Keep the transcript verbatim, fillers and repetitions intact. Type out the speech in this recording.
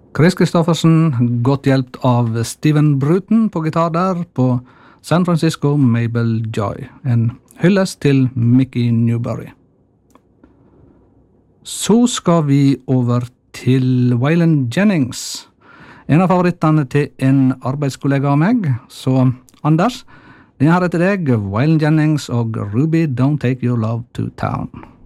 Chris Kristoffersen, godt hjelpt av Steven Bruton på gitar der, på San Francisco Mabel Joy. En hyllest til Mickey Newbury. Så skal vi over til Waylon Jennings. En av favorittene til en arbeidskollega av meg, så Anders, den her er til deg, Waylon Jennings og Ruby Don't Take Your Love to Town.